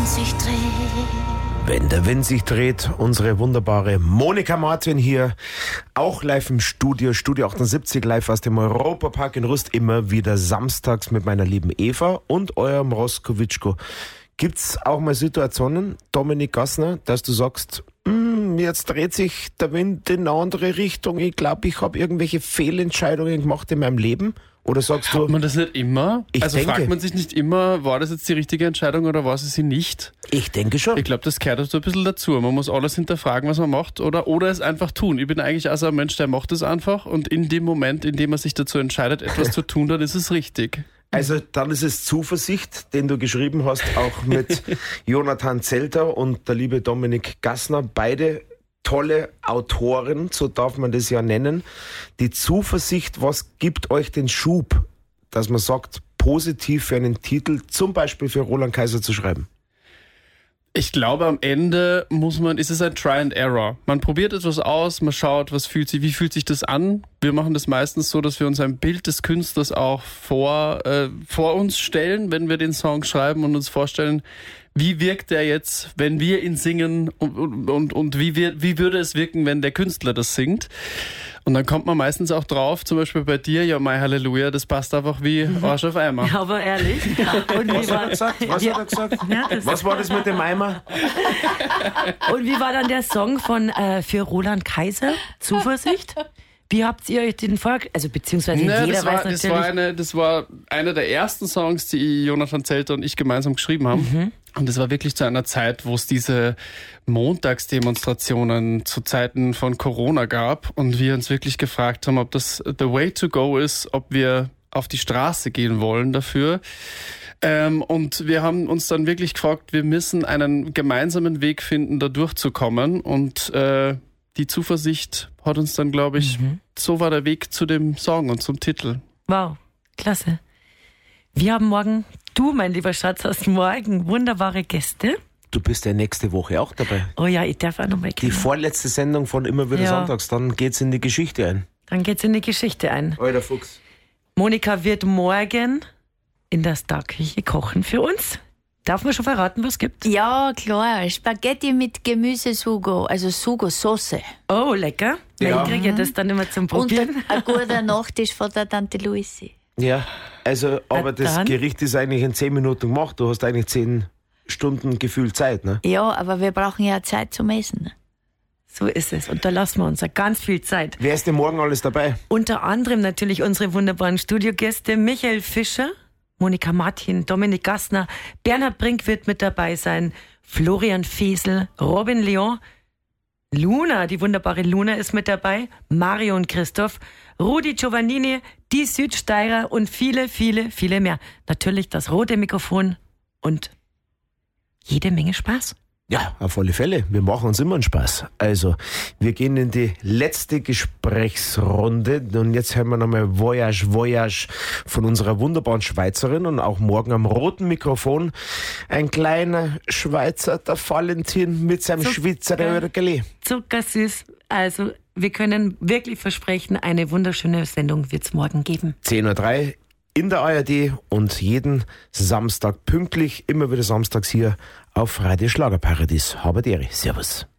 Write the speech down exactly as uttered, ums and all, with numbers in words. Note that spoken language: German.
sich dreht. Wenn der Wind sich dreht, unsere wunderbare Monika Martin hier, auch live im Studio, Studio achtundsiebzig, live aus dem Europapark in Rust, immer wieder samstags mit meiner lieben Eva und eurem Roskowitschko. Gibt's auch mal Situationen, Dominik Gassner, dass du sagst, jetzt dreht sich der Wind in eine andere Richtung, ich glaube, ich habe irgendwelche Fehlentscheidungen gemacht in meinem Leben? Oder sagst du... Hat man das nicht immer? Ich also denke, fragt man sich nicht immer, war das jetzt die richtige Entscheidung oder war es sie nicht? Ich denke schon. Ich glaube, das gehört so ein bisschen dazu. Man muss alles hinterfragen, was man macht oder, oder es einfach tun. Ich bin eigentlich also ein Mensch, der macht es einfach und in dem Moment, in dem man sich dazu entscheidet, etwas zu tun, dann ist es richtig. Also dann ist es Zuversicht, den du geschrieben hast, auch mit Jonathan Zelter und der liebe Dominik Gassner, beide tolle Autoren, so darf man das ja nennen. Die Zuversicht, was gibt euch den Schub, dass man sagt, positiv für einen Titel, zum Beispiel für Roland Kaiser zu schreiben? Ich glaube, am Ende muss man, ist es ein Try and Error. Man probiert etwas aus, man schaut, was fühlt sich, wie fühlt sich das an. Wir machen das meistens so, dass wir uns ein Bild des Künstlers auch vor, äh, vor uns stellen, wenn wir den Song schreiben und uns vorstellen, wie wirkt der jetzt, wenn wir ihn singen und, und, und, und wie, wir, wie würde es wirken, wenn der Künstler das singt. Und dann kommt man meistens auch drauf, zum Beispiel bei dir, ja, My Halleluja, das passt einfach wie Arsch auf Eimer. Ja, aber ehrlich. Und Was hat er gesagt? Was hat er gesagt? Ja, Was war das mit dem Eimer? Und wie war dann der Song von äh, für Roland Kaiser? Zuversicht? Wie habt ihr euch den vor... Also beziehungsweise Ne, jeder das war, weiß natürlich... Das war, eine, das war einer der ersten Songs, die Jonathan Zelter und ich gemeinsam geschrieben haben. Mhm. Und das war wirklich zu einer Zeit, wo es diese Montagsdemonstrationen zu Zeiten von Corona gab und wir uns wirklich gefragt haben, ob das the way to go ist, ob wir auf die Straße gehen wollen dafür. Ähm, und wir haben uns dann wirklich gefragt, wir müssen einen gemeinsamen Weg finden, da durchzukommen. Und äh, die Zuversicht hat uns dann, glaube ich, mhm. so war der Weg zu dem Song und zum Titel. Wow, klasse. Wir haben morgen, du, mein lieber Schatz, hast morgen wunderbare Gäste. Du bist ja nächste Woche auch dabei. Oh ja, ich darf auch noch mal Die vorletzte Sendung von Immer wieder Ja. Sonntags, dann geht's in die Geschichte ein. Dann geht's in die Geschichte ein. Alter Fuchs. Monika wird morgen in der Starküche kochen für uns. Darf man schon verraten, was es gibt? Ja, klar. Spaghetti mit Gemüsesugo, also Sugo-Soße. Oh, lecker. Ja. Ich kriege ja das dann immer zum Und Probieren. ein guter Nachtisch von der Tante Luisi. Ja, also, aber Na das dann. Gericht ist eigentlich in zehn Minuten gemacht. Du hast eigentlich zehn Stunden gefühlt Zeit, ne? Ja, aber wir brauchen ja Zeit zum Essen. So ist es. Und da lassen wir uns ja ganz viel Zeit. Wer ist denn morgen alles dabei? Unter anderem natürlich unsere wunderbaren Studiogäste Michael Fischer, Monika Martin, Dominik Gassner, Bernhard Brink wird mit dabei sein, Florian Fesel, Robin Leon, Luna, die wunderbare Luna ist mit dabei, Mario und Christoph, Rudi Giovannini, die Südsteirer und viele, viele, viele mehr. Natürlich das rote Mikrofon und jede Menge Spaß. Ja, auf alle Fälle. Wir machen uns immer einen Spaß. Also, wir gehen in die letzte Gesprächsrunde und jetzt hören wir nochmal Voyage, Voyage von unserer wunderbaren Schweizerin und auch morgen am roten Mikrofon ein kleiner Schweizer, der Valentin mit seinem So, Schweizer ja. Örgeli. Zuckersüß. Also, wir können wirklich versprechen, eine wunderschöne Sendung wird es morgen geben. zehn Uhr drei in der A R D und jeden Samstag pünktlich, immer wieder samstags hier auf Radio Schlagerparadies. Habert Ehre. Servus.